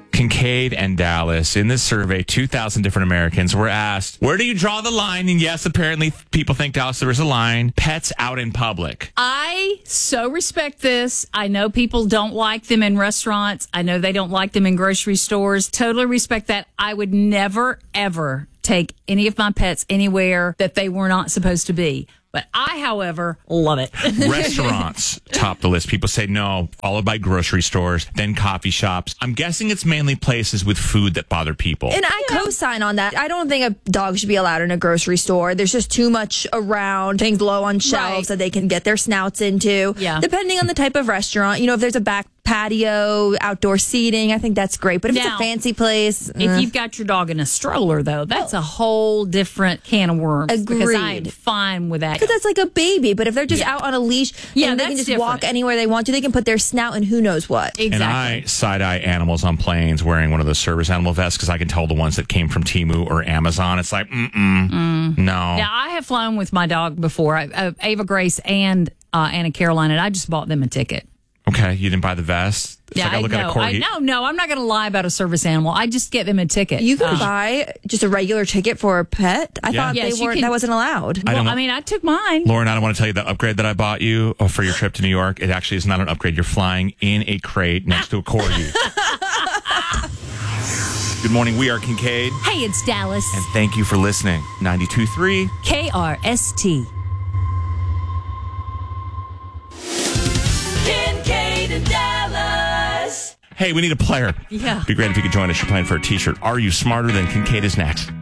Kincaid and Dallas. In this survey, 2,000 different Americans were asked, where do you draw the line? And yes, apparently people think, Dallas, there is a line. Pets out in public. I so respect this. I know people don't like them in restaurants. I know they don't like them in grocery stores. Totally respect that. I would never, ever take any of my pets anywhere that they were not supposed to be. But I, however, love it. Restaurants top the list. People say no, followed by grocery stores, then coffee shops. I'm guessing it's mainly places with food that bother people. And I co-sign on that. I don't think a dog should be allowed in a grocery store. There's just too much around, things low on shelves that they can get their snouts into. Yeah. Depending on the type of restaurant. You know, if there's a back patio, outdoor seating, I think that's great. But if it's a fancy place... If you've got your dog in a stroller, though, that's a whole different can of worms. Agreed. Because I'm fine with that. Because that's like a baby. But if they're just out on a leash and they can just walk anywhere they want to, they can put their snout in who knows what. Exactly. And I side-eye animals on planes wearing one of those service animal vests because I can tell the ones that came from Temu or Amazon. It's like, no. Now, I have flown with my dog before, Ava Grace and Anna Caroline, and I just bought them a ticket. Okay, you didn't buy the vest? It's like I look at a corgi. No, I'm not going to lie about a service animal. I just get them a ticket. You can buy just a regular ticket for a pet? I thought that wasn't allowed. I took mine. Lauren, I don't want to tell you the upgrade that I bought you for your trip to New York. It actually is not an upgrade. You're flying in a crate next to a corgi. Good morning. We are Kincaid. Hey, it's Dallas. And thank you for listening. 92.3 KRST. Kincaid and Dallas. Hey, we need a player. Yeah. Be great if you could join us. You're playing for a t-shirt. Are You Smarter Than Kincaid is next.